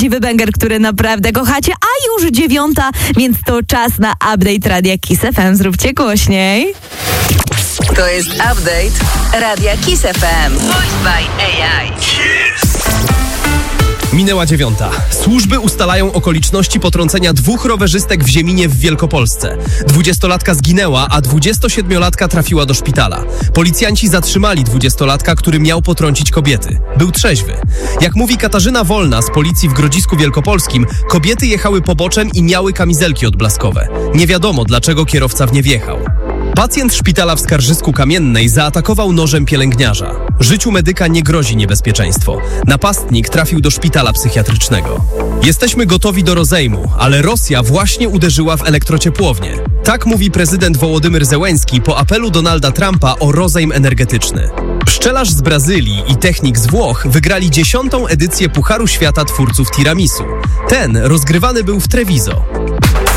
prawdziwy banger, który naprawdę kochacie, a już 9, więc to czas na update Radia Kiss FM. Zróbcie głośniej. To jest update Radia Kiss FM. Voiced by AI. Minęła 9. Służby ustalają okoliczności potrącenia 2 rowerzystek w Zieminie w Wielkopolsce. 20-latka zginęła, a 27-latka trafiła do szpitala. Policjanci zatrzymali 20-latka, który miał potrącić kobiety. Był trzeźwy. Jak mówi Katarzyna Wolna z policji w Grodzisku Wielkopolskim, kobiety jechały poboczem i miały kamizelki odblaskowe. Nie wiadomo, dlaczego kierowca w nie wjechał. Pacjent szpitala w Skarżysku-Kamiennej zaatakował nożem pielęgniarza. Życiu medyka nie grozi niebezpieczeństwo. Napastnik trafił do szpitala psychiatrycznego. Jesteśmy gotowi do rozejmu, ale Rosja właśnie uderzyła w elektrociepłownię. Tak mówi prezydent Wołodymyr Zełenski po apelu Donalda Trumpa o rozejm energetyczny. Pszczelarz z Brazylii i technik z Włoch wygrali 10. edycję Pucharu Świata Twórców Tiramisu. Ten rozgrywany był w Treviso.